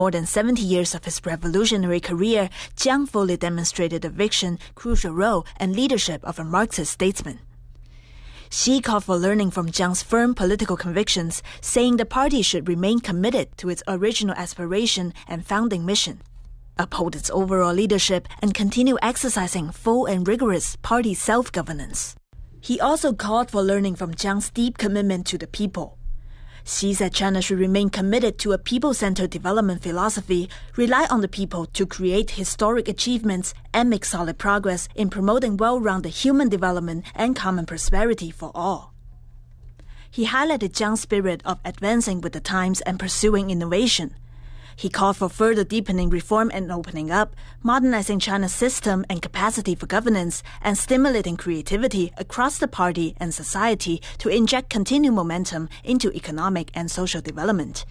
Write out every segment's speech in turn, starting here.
More than 70 years of his revolutionary career, Jiang fully demonstrated the vision, crucial role, and leadership of a Marxist statesman. Xi called for learning from Jiang's firm political convictions, saying the party should remain committed to its original aspiration and founding mission, uphold its overall leadership, and continue exercising full and rigorous party self-governance. He also called for learning from Jiang's deep commitment to the people. Xi said China should remain committed to a people-centered development philosophy, rely on the people to create historic achievements, and make solid progress in promoting well-rounded human development and common prosperity for all. He highlighted Jiang's spirit of advancing with the times and pursuing innovation. He called for further deepening reform and opening up, modernizing China's system and capacity for governance, and stimulating creativity across the party and society to inject continued momentum into economic and social development.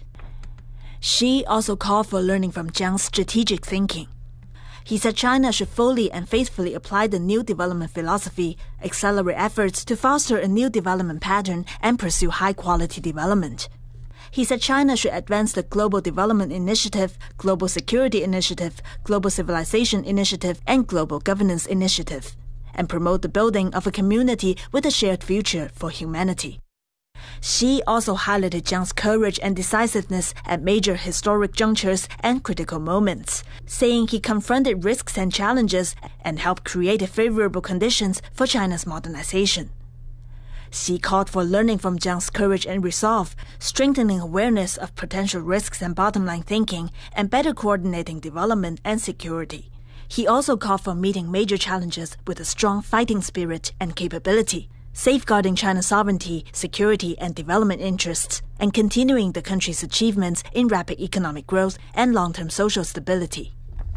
Xi also called for learning from Jiang's strategic thinking. He said China should fully and faithfully apply the new development philosophy, accelerate efforts to foster a new development pattern, and pursue high-quality development. He said China should advance the Global Development Initiative, Global Security Initiative, Global Civilization Initiative, and Global Governance Initiative, and promote the building of a community with a shared future for humanity. Xi also highlighted Jiang's courage and decisiveness at major historic junctures and critical moments, saying he confronted risks and challenges and helped create favorable conditions for China's modernization. Xi called for learning from Jiang's courage and resolve, strengthening awareness of potential risks and bottom-line thinking, and better coordinating development and security. He also called for meeting major challenges with a strong fighting spirit and capability, safeguarding China's sovereignty, security, and development interests, and continuing the country's achievements in rapid economic growth and long-term social stability.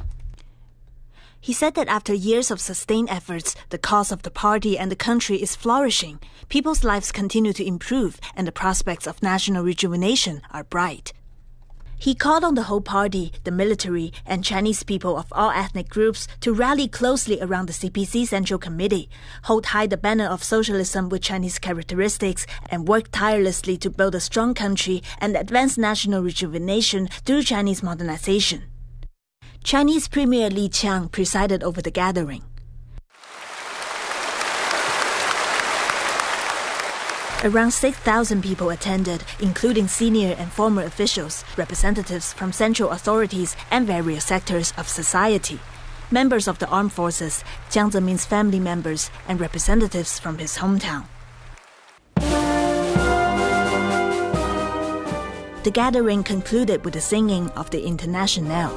He said that after years of sustained efforts, the cause of the party and the country is flourishing, people's lives continue to improve, and the prospects of national rejuvenation are bright. He called on the whole party, the military, and Chinese people of all ethnic groups to rally closely around the CPC Central Committee, hold high the banner of socialism with Chinese characteristics, and work tirelessly to build a strong country and advance national rejuvenation through Chinese modernization. Chinese Premier Li Qiang presided over the gathering. Around 6,000 people attended, including senior and former officials, representatives from central authorities, and various sectors of society, members of the armed forces, Jiang Zemin's family members, and representatives from his hometown. The gathering concluded with the singing of the Internationale.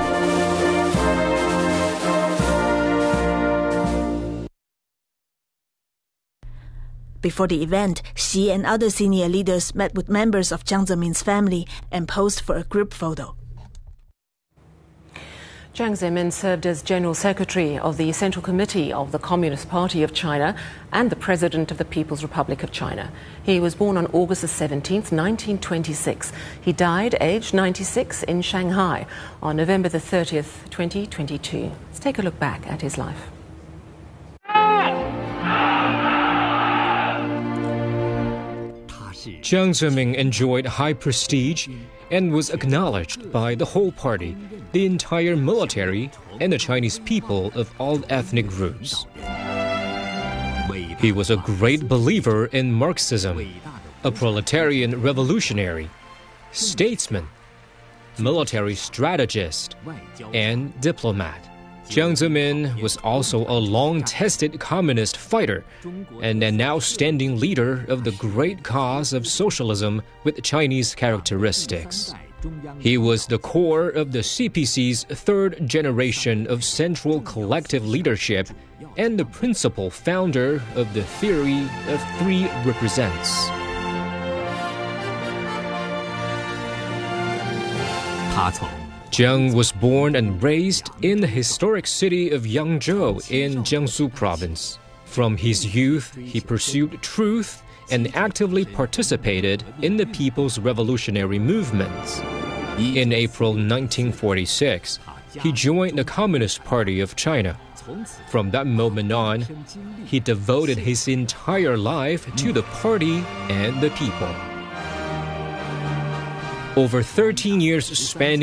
Before the event, Xi and other senior leaders met with members of Jiang Zemin's family and posed for a group photo. Jiang Zemin served as General Secretary of the Central Committee of the Communist Party of China and the President of the People's Republic of China. He was born on August 17, 1926. He died aged 96 in Shanghai on November 30, 2022. Let's take a look back at his life. Jiang Zemin enjoyed high prestige and was acknowledged by the whole party, the entire military, and the Chinese people of all ethnic groups. He was a great believer in Marxism, a proletarian revolutionary, statesman, military strategist, and diplomat. Jiang Zemin was also a long-tested communist fighter and an outstanding leader of the great cause of socialism with Chinese characteristics. He was the core of the CPC's third generation of central collective leadership and the principal founder of the theory of three represents. Jiang was born and raised in the historic city of Yangzhou in Jiangsu province. From his youth, he pursued truth and actively participated in the people's revolutionary movements. In April 1946, he joined the Communist Party of China. From that moment on, he devoted his entire life to the party and the people. Over 13 years spanning